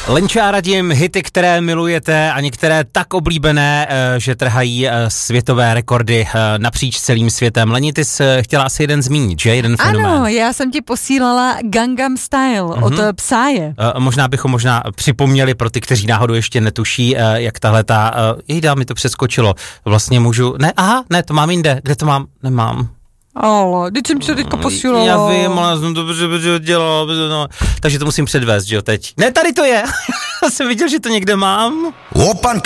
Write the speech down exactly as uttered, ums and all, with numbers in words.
Lenča radím hity, které milujete a některé tak oblíbené, že trhají světové rekordy napříč celým světem. Leni, ty jsi chtěla asi jeden zmínit, že? Jeden fenomén. Ano, já jsem ti posílala Gangnam Style mm-hmm. od Psy. Možná bychom možná připomněli pro ty, kteří náhodou ještě netuší, jak tahle ta, jejda, mi to přeskočilo. Vlastně můžu, ne, aha, ne, to mám jinde. Kde to mám? Nemám. Ale, teď jsem se teďka posílala. Já vím, ale jsem to dobře dělal, no. Takže to musím předvést, že jo, teď. Ne, tady to je. Já jsem viděl, že to někde mám. Opanka.